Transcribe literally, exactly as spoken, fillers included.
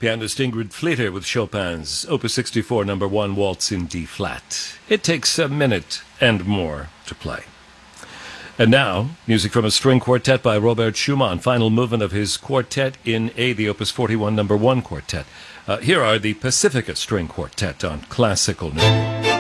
pianist Ingrid Fleeter with Chopin's Opus sixty-four, number one, Waltz in D-flat. It takes a minute and more to play. And now, music from a string quartet by Robert Schumann, final movement of his Quartet in A, the Opus forty-one, number one quartet. Uh, here are the Pacifica String Quartet on Classical News.